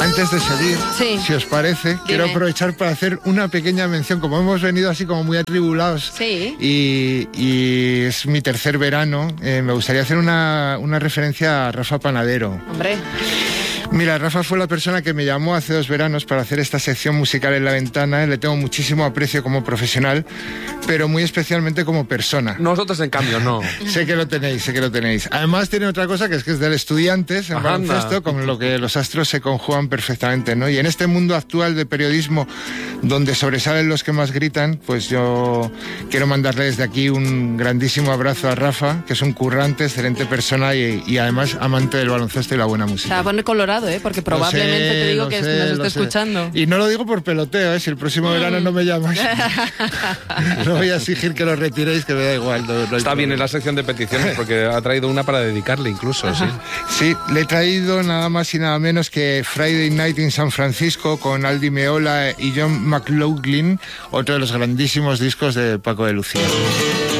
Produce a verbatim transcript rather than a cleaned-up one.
Antes de seguir, sí. si os parece, Dime. quiero aprovechar para hacer una pequeña mención. Como hemos venido así como muy atribulados sí. y, y es mi tercer verano, eh, me gustaría hacer una, una referencia a Rafa Panadero. Hombre. Mira, Rafa fue la persona que me llamó hace dos veranos para hacer esta sección musical en La Ventana. Le tengo muchísimo aprecio como profesional, pero muy especialmente como persona. Nosotros, en cambio, no. Sé que lo tenéis, sé que lo tenéis. Además tiene otra cosa, que es que es del Estudiantes, en baloncesto, con lo que los astros se conjugan perfectamente, ¿no? Y en este mundo actual de periodismo, donde sobresalen los que más gritan, pues yo quiero mandarle desde aquí un grandísimo abrazo a Rafa, que es un currante, excelente persona y, y además amante del baloncesto y la buena música. Se va a poner colorado, ¿eh? Porque probablemente sé, te digo que sé, nos está escuchando. Y no lo digo por peloteo, ¿eh? Si el próximo mm. verano no me llamáis, no voy a exigir que lo retiréis, que me da igual. No, no está problema. Bien en la sección de peticiones, porque ha traído una para dedicarle incluso, ¿sí? Sí, le he traído nada más y nada menos que Friday Night in San Francisco con Aldi Meola y John McLaughlin, otro de los grandísimos discos de Paco de Lucía.